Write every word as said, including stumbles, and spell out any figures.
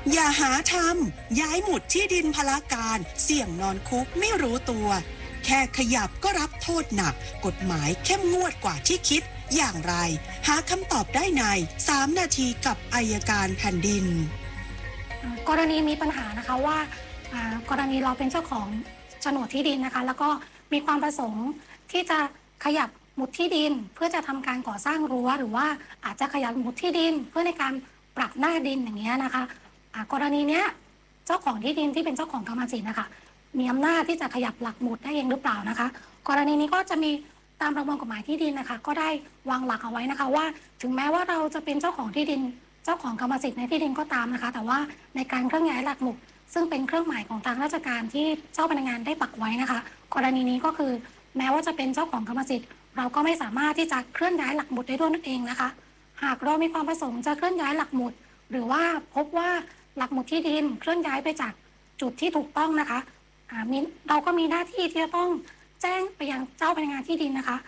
อย่าหาทำย้ายหมุดที่ดินพลาการเสี่ยงนอนคุกไม่รู้ตัว แค่ขยับก็รับโทษหนักกฎหมายเข้มงวดกว่าที่คิดอย่างไรหาคำตอบได้ในสามนาทีกับอัยการแผ่นดินกรณีมีปัญหานะคะว่ากรณีเราเป็นเจ้าของโฉนดที่ดินนะคะแล้วก็มีความประสงค์ที่จะขยับหมุดที่ดินเพื่อจะทำการก่อสร้างรั้วหรือว่าอาจจะขยับหมุดที่ดินเพื่อในการปรับหน้าดินอย่างเงี้ยนะคะกรณีเนี้ยเจ้าของที่ดินที่เป็นเจ้าของกรรมสิทธิ์นะคะมีอำนาจที่จะขยับหลักหมุดได้เองหรือเปล่านะคะกรณีนี้ก็จะมีตามประมวลกฎหมายที่ดินนะคะก็ได้วางหลักเอาไว้นะคะว่าถึงแม้ว่าเราจะเป็นเจ้าของที่ดินเจ้าของกรรมสิทธิ์ในที่ดินก็ตามนะคะแต่ว่าในการเคลื่อนย้ายหลักหมุดซึ่งเป็นเครื่องหมายของทางราชการที่เจ้าพนักงานได้ปักไว้นะคะกรณีนี้ก็คือแม้ว่าจะเป็นเจ้าของกรรมสิทธิ์เราก็ไม่สามารถที่จะเคลื่อนย้ายหลักหมุดได้ด้วยนั่นเองนะคะหากเรามีความประสงค์จะเคลื่อนย้ายหลักหมุดหรือว่าพบว่าหลักหมุดที่ดินเคลื่อนย้ายไปจากจุดที่ถูกต้องนะคะเราก็มีหน้าที่ที่จะต้องแจ้งไปยังเจ้าพนักงานที่ดินนะคะ